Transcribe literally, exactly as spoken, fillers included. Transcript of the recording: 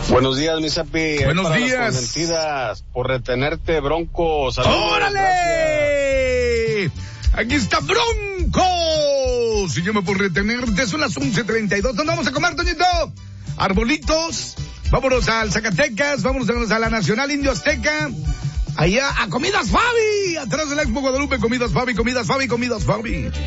Buenos días, mi Zapi. Buenos para días. Las consentidas, por retenerte, Bronco. Saludos, ¡órale! Gracias. Aquí está Bronco. Se llama por retenerte. Son las once treinta y dos. ¿Dónde vamos a comer, Toñito? Arbolitos. Vámonos al Zacatecas. Vámonos a la Nacional Indio Azteca. Allá a Comidas Fabi. Atrás del Expo Guadalupe. Comidas Fabi, Comidas Fabi, Comidas Fabi.